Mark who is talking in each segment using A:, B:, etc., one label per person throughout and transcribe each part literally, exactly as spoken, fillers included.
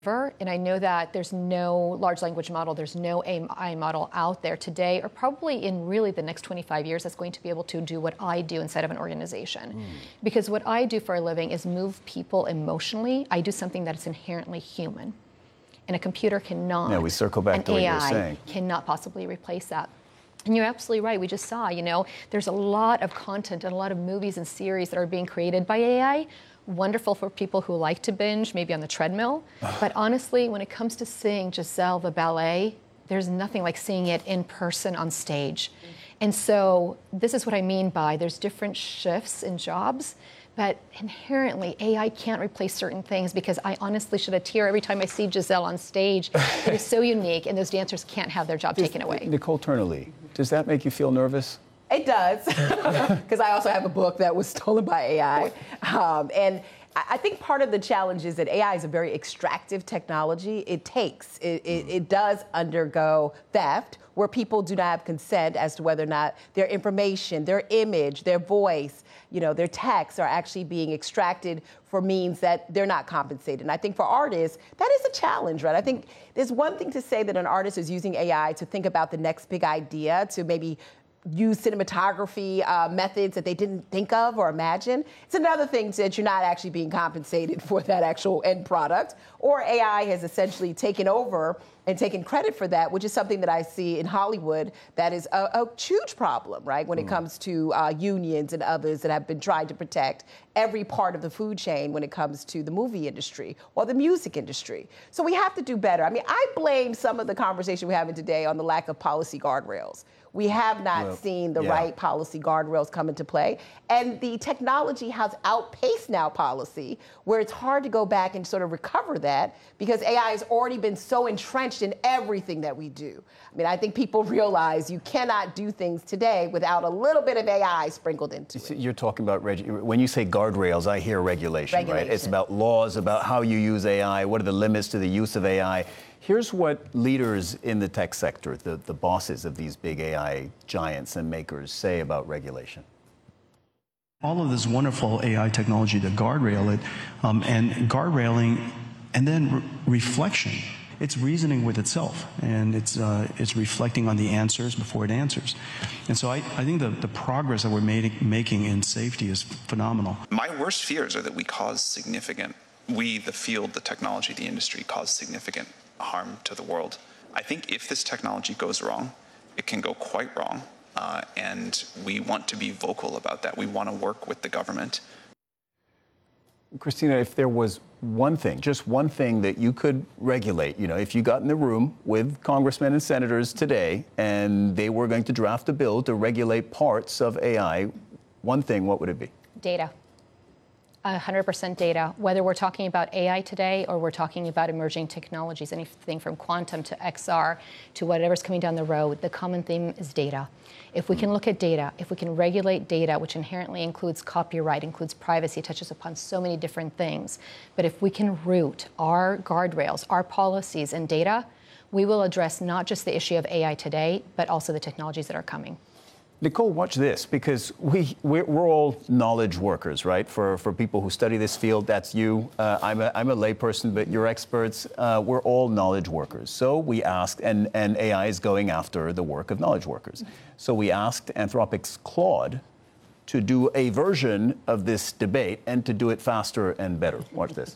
A: And I know that there's no large language model, there's no A I model out there today, or probably in really the next twenty-five years, that's going to be able to do what I do inside of an organization. Mm. Because what I do for a living is move people emotionally. I do something that is inherently human. And a computer cannot.
B: Yeah, we circle back to what you were saying.
A: A I cannot possibly replace that. And you're absolutely right. We just saw, you know, there's a lot of content and a lot of movies and series that are being created by A I. Wonderful for people who like to binge, maybe on the treadmill. But honestly, when it comes to seeing Giselle the ballet, there's nothing like seeing it in person on stage. And so this is what I mean by there's different shifts in jobs, but inherently A I can't replace certain things, because I honestly shed a tear every time I see Giselle on stage. It is so unique, and those dancers can't have their job
B: does,
A: taken away.
B: Nicole Turner-Lee, does that make you feel nervous?
C: It does, because I also have a book that was stolen by A I. Um, and I think part of the challenge is that A I is a very extractive technology. It takes, it, it, it does undergo theft, where people do not have consent as to whether or not their information, their image, their voice, you know, their texts are actually being extracted for means that they're not compensated. And I think for artists, that is a challenge, right? I think there's one thing to say that an artist is using A I to think about the next big idea, to maybe use cinematography uh, methods that they didn't think of or imagine. It's another thing that you're not actually being compensated for that actual end product, or A I has essentially taken over and taken credit for that, which is something that I see in Hollywood that is a, a huge problem, right, when mm. it comes to uh, unions and others that have been trying to protect every part of the food chain when it comes to the movie industry or the music industry. So we have to do better. I mean, I blame some of the conversation we're having today on the lack of policy guardrails. We have not well, seen the yeah. right policy guardrails come into play. And the technology has outpaced now policy, where it's hard to go back and sort of recover that, because A I has already been so entrenched in everything that we do. I mean, I think people realize you cannot do things today without a little bit of A I sprinkled into it.
B: You're talking about, regu- when you say guardrails, I hear regulation,
C: regulation,
B: right? It's about laws, about how you use A I, what are the limits to the use of A I. Here's what leaders in the tech sector, the, the bosses of these big A I giants and makers, say about regulation.
D: All of this wonderful A I technology to guardrail it, um, and guardrailing, and then re- reflection. It's reasoning with itself, and it's uh, it's reflecting on the answers before it answers. And so I, I think the, the progress that we're made, making in safety is phenomenal.
E: My worst fears are that we cause significant, we, the field, the technology, the industry, cause significant harm to the world. I think if this technology goes wrong, it can go quite wrong, uh, and we want to be vocal about that. We want to work with the government.
B: Christina, if there was one thing, just one thing that you could regulate, you know, if you got in the room with congressmen and senators today and they were going to draft a bill to regulate parts of A I, one thing, what would it be?
A: Data. one hundred percent data, whether we're talking about A I today or we're talking about emerging technologies, anything from quantum to X R to whatever's coming down the road, the common theme is data. If we can look at data, if we can regulate data, which inherently includes copyright, includes privacy, touches upon so many different things, but if we can root our guardrails, our policies in data, we will address not just the issue of A I today, but also the technologies that are coming.
B: Nicole, watch this, because we, we're, we're all knowledge workers, right? For, for people who study this field, that's you. Uh, I'm, a, I'm a layperson, but you're experts. Uh, we're all knowledge workers. So we asked, and, and A I is going after the work of knowledge workers. So we asked Anthropic's Claude to do a version of this debate and to do it faster and better. Watch this.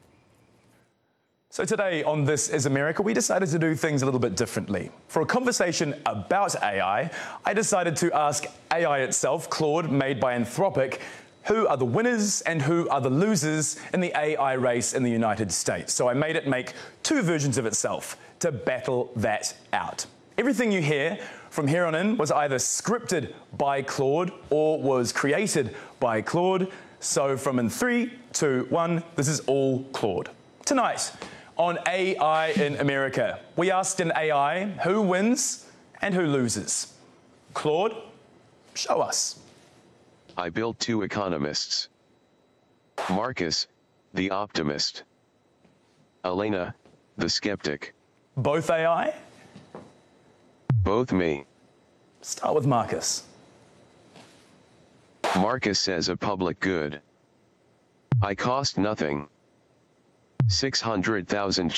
F: So today on This Is America, we decided to do things a little bit differently. For a conversation about A I, I decided to ask A I itself, Claude, made by Anthropic, who are the winners and who are the losers in the A I race in the United States. So I made it make two versions of itself to battle that out. Everything you hear from here on in was either scripted by Claude or was created by Claude. So from in three, two, one, this is all Claude. Tonight, on A I in America, we asked in A I who wins and who loses. Claude, show us.
G: I built two economists. Marcus, the optimist. Elena, the skeptic.
F: Both A I?
G: Both me.
F: Start with Marcus.
G: Marcus says a public good. I cost nothing. six hundred thousand